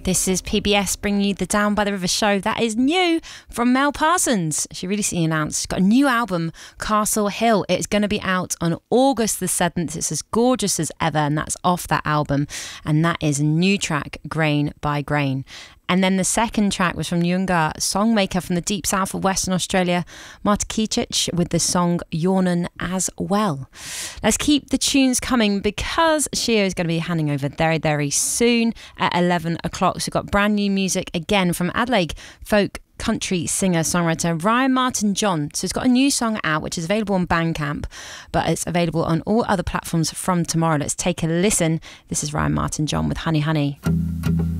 This is PBS bringing you the Down by the River show. That is new from Mel Parsons. She recently announced she's got a new album, Castle Hill. It's going to be out on August the 7th. It's as gorgeous as ever, and that's off that album. And that is a new track, Grain by Grain. And then the second track was from Yunga songmaker from the deep south of Western Australia, Marta Kicic, with the song Yawnin' as well. Let's keep the tunes coming because Shio is going to be handing over very, very soon at 11 o'clock. So we've got brand new music again from Adelaide folk country singer-songwriter Ryan Martin John. So he's got a new song out which is available on Bandcamp, but it's available on all other platforms from tomorrow. Let's take a listen. This is Ryan Martin John with Honey Honey.